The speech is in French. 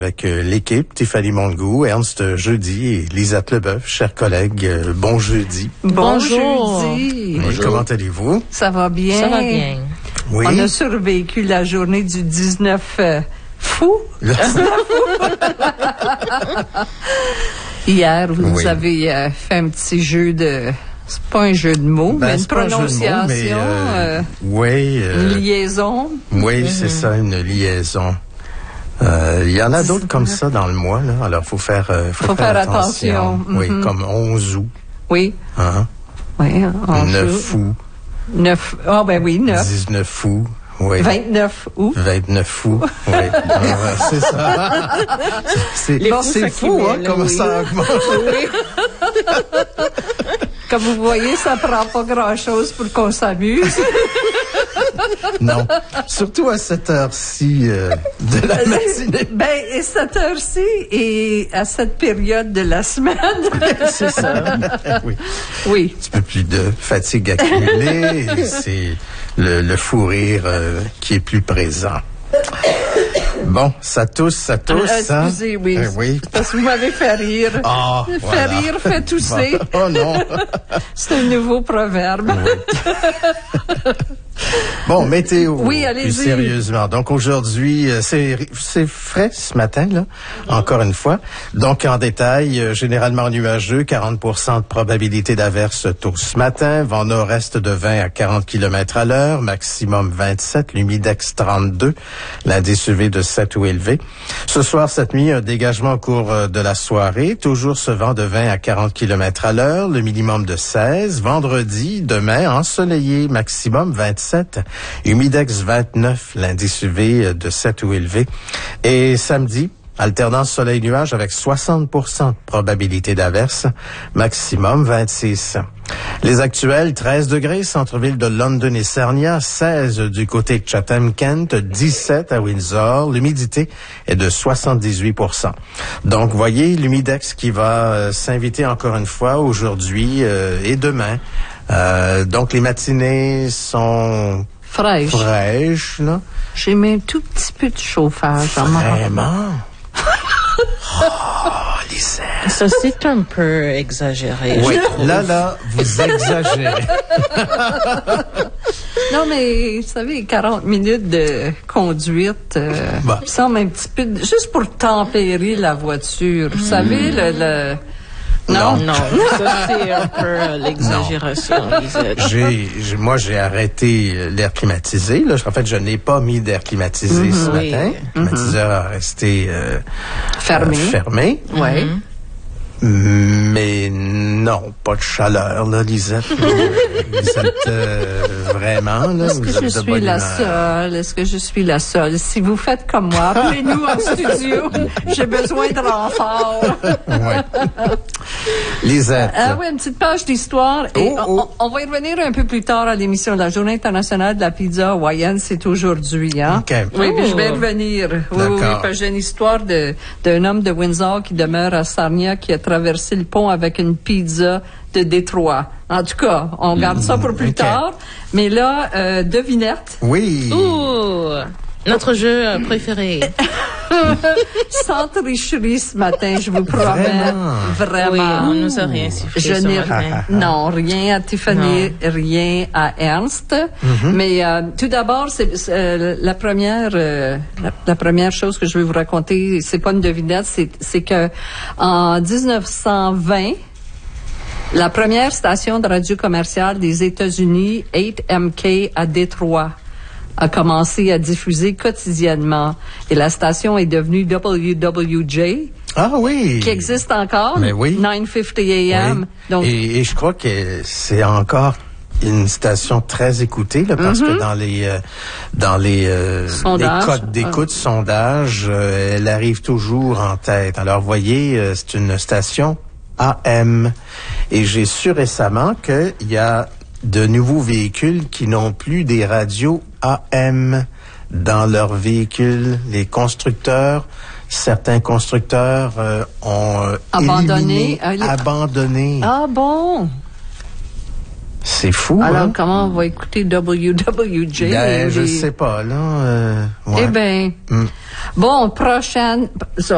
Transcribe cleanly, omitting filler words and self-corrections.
Avec l'équipe, Tiffany Montgou, Ernst Jeudi et Lisette Leboeuf, chers collègues, bon jeudi. Bonjour. Oui, comment allez-vous? Ça va bien. Ça va bien. Oui. On a survécu la journée du 19 fou. Hier, vous avez fait un petit jeu de... C'est pas un jeu de mots, mais une prononciation. Une liaison. Oui, c'est ça, une liaison. Il y en a d'autres comme ça dans le mois, là. Alors, faut faire attention. Oui, comme 11 août. Oui. Hein? Oui, 9 août. 9. Ah, ben oui, 9. 19 août. Oui. 29 août. 29 août. Oui. C'est ça. C'est fou, hein, comment ça augmente. Oui. Comme vous voyez, ça prend pas grand-chose pour qu'on s'amuse. Non, surtout à cette heure-ci de la matinée. Et cette heure-ci et à cette période de la semaine. C'est ça. Oui. Oui. Un petit peu plus de fatigue accumulée. Et c'est le fou rire qui est plus présent. Bon, ça tousse. Excusez, oui. Oui. Parce que vous m'avez fait rire. Ah, Faire rire, fait tousser. Oh non. C'est un nouveau proverbe. Oui. Bon, météo. Oui, allez-y. Plus sérieusement. Donc aujourd'hui, c'est frais ce matin, là. Encore une fois. Donc en détail, généralement nuageux, 40% de probabilité d'averse tôt ce matin, vent nord-est de 20 à 40 km à l'heure, maximum 27, l'humidex 32, l'indice UV de 7 ou élevé. Ce soir, cette nuit, un dégagement au cours de la soirée, toujours ce vent de 20 à 40 km à l'heure, le minimum de 16. Vendredi, demain, ensoleillé, maximum 27. Humidex 29, l'indice UV de 7 ou élevé. Et samedi, alternance soleil-nuage avec 60% de probabilité d'averse, maximum 26. Les actuels, 13 degrés, centre-ville de London et Sarnia, 16 du côté de Chatham-Kent, 17 à Windsor, l'humidité est de 78%. Donc, voyez l'humidex qui va s'inviter encore une fois aujourd'hui et demain. Donc, les matinées sont fraîches, là. J'ai mis un tout petit peu de chauffage. Vraiment? Oh, Lisette. Ça, c'est un peu exagéré. Oui, là, vous exagérez. Non, mais, vous savez, 40 minutes de conduite, semble un petit peu, juste pour tempérer la voiture. Vous savez, Non, ça c'est un peu l'exagération, Lisette. Moi, j'ai arrêté l'air climatisé. Là. En fait, je n'ai pas mis d'air climatisé ce matin. Le climatiseur a resté fermé. Oui. Mais non, pas de chaleur, là, Lisette. Lisette, vraiment, là. Est-ce que je suis la seule? Est-ce que je suis la seule? Si vous faites comme moi, appelez-nous en studio. J'ai besoin de renfort. Oui. Lisette. Ah oui, une petite page d'histoire. Et on va y revenir un peu plus tard à l'émission de la Journée internationale de la pizza hawaïenne. C'est aujourd'hui, hein? Okay. Oui, puis je vais revenir. Oui, parce que j'ai une histoire d'un homme de Windsor qui demeure à Sarnia qui a traversé le pont avec une pizza de Détroit. En tout cas, on garde ça pour plus tard. Mais là, devinette. Oui. Ouh, notre jeu préféré. Sans tricherie ce matin, je vous promets. Vraiment. Oui, on nous a rien sifflé Je ce n'ai matin. Non, rien à Tiffany, rien à Ernst. Mais tout d'abord, c'est la première chose que je vais vous raconter, c'est pas une devinette, c'est que en 1920, la première station de radio commerciale des États-Unis, 8MK à Détroit, a commencé à diffuser quotidiennement. Et la station est devenue WWJ. Ah oui. Qui existe encore. Mais oui. 950 AM. Oui. Donc, et je crois que c'est encore une station très écoutée, là, parce que dans les codes d'écoute, sondages, elle arrive toujours en tête. Alors, voyez, c'est une station AM. Et j'ai su récemment qu'il y a de nouveaux véhicules qui n'ont plus des radios AM dans leurs véhicules. Les constructeurs, certains constructeurs ont abandonné. Ah bon? C'est fou, alors, hein? comment on va écouter WWJ? Ben, je sais pas, là. Ouais. Eh bien, bon, prochaine...